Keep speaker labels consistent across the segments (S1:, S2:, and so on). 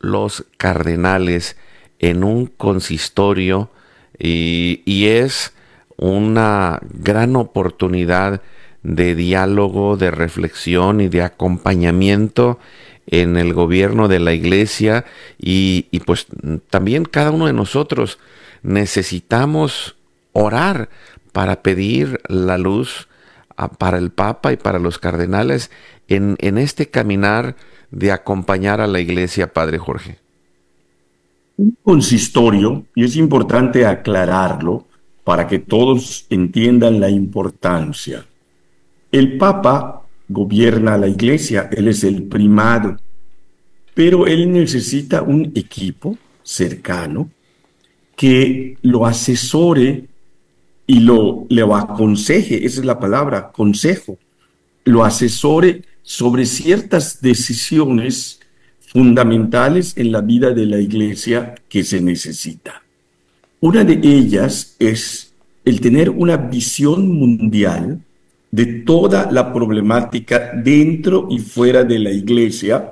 S1: los cardenales en un consistorio y es una gran oportunidad de diálogo, de reflexión y de acompañamiento en el gobierno de la Iglesia y pues también cada uno de nosotros necesitamos orar para pedir la luz para el Papa y para los cardenales en este caminar de acompañar a la Iglesia, Padre Jorge.
S2: Un consistorio, y es importante aclararlo para que todos entiendan la importancia. El Papa gobierna la Iglesia, él es el primado, pero él necesita un equipo cercano que lo asesore y lo aconseje, esa es la palabra, consejo, lo asesore sobre ciertas decisiones fundamentales en la vida de la Iglesia que se necesita. Una de ellas es el tener una visión mundial de toda la problemática dentro y fuera de la Iglesia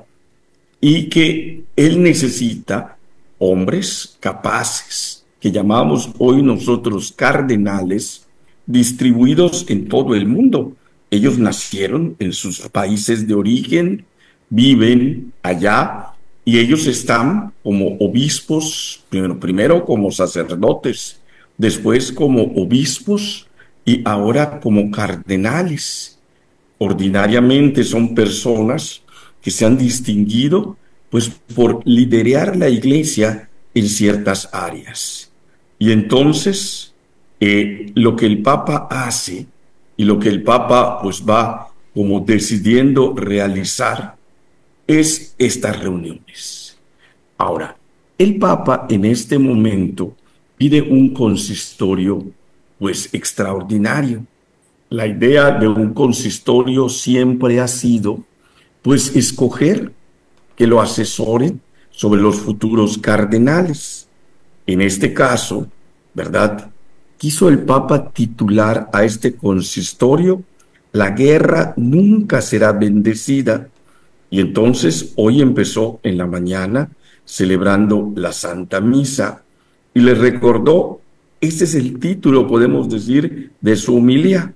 S2: y que él necesita hombres capaces, que llamamos hoy nosotros cardenales, distribuidos en todo el mundo. Ellos nacieron en sus países de origen, viven allá y ellos están como obispos, primero como sacerdotes, después como obispos y ahora como cardenales. Ordinariamente son personas que se han distinguido pues por liderar la iglesia en ciertas áreas. Y entonces lo que el Papa hace y lo que el Papa pues va como decidiendo realizar es estas reuniones. Ahora, el Papa en este momento pide un consistorio pues extraordinario. La idea de un consistorio siempre ha sido pues escoger que lo asesoren sobre los futuros cardenales. En este caso, ¿verdad? Quiso el Papa titular a este consistorio: La guerra nunca será bendecida. Y entonces hoy empezó en la mañana celebrando la Santa Misa y le recordó, este es el título, podemos decir, de su homilía.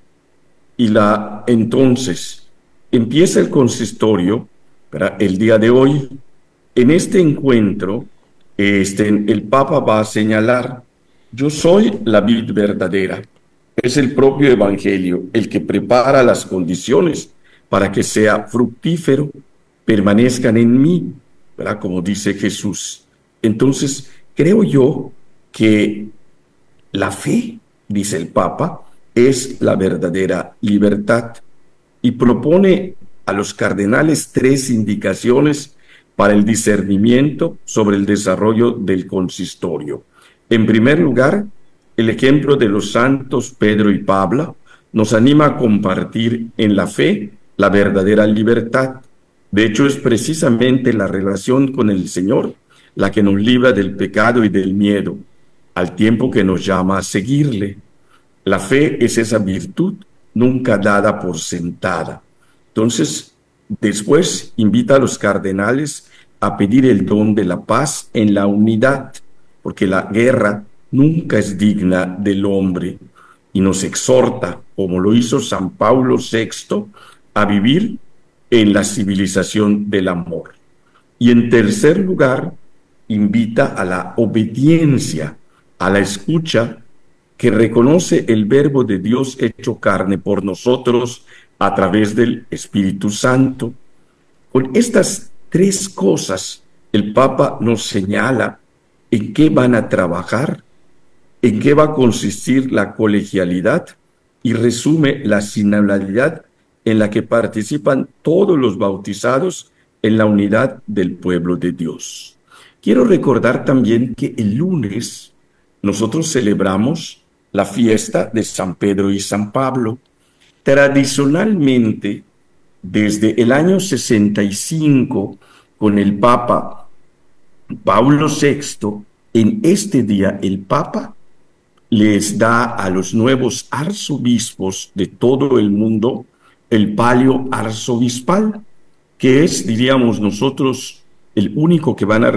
S2: Entonces empieza el consistorio para el día de hoy. En este encuentro, el Papa va a señalar: yo soy la vid verdadera. Es el propio Evangelio el que prepara las condiciones para que sea fructífero, permanezcan en mí, ¿verdad? Como dice Jesús. Entonces, creo yo que la fe, dice el Papa, es la verdadera libertad y propone a los cardenales 3 indicaciones para el discernimiento sobre el desarrollo del consistorio. En primer lugar, el ejemplo de los santos Pedro y Pablo nos anima a compartir en la fe la verdadera libertad. De hecho, es precisamente la relación con el Señor la que nos libra del pecado y del miedo, al tiempo que nos llama a seguirle. La fe es esa virtud nunca dada por sentada. Entonces, después invita a los cardenales a pedir el don de la paz en la unidad, porque la guerra nunca es digna del hombre, y nos exhorta, como lo hizo San Pablo VI, a vivir en la civilización del amor. Y en tercer lugar, invita a la obediencia, a la escucha, que reconoce el verbo de Dios hecho carne por nosotros a través del Espíritu Santo. Con estas 3 cosas, el Papa nos señala en qué van a trabajar, en qué va a consistir la colegialidad y resume la sinodalidad en la que participan todos los bautizados en la unidad del pueblo de Dios. Quiero recordar también que el lunes nosotros celebramos la fiesta de San Pedro y San Pablo. Tradicionalmente, desde el año 65, con el Papa Pablo VI, en este día el Papa les da a los nuevos arzobispos de todo el mundo el palio arzobispal, que es, diríamos nosotros, el único que van a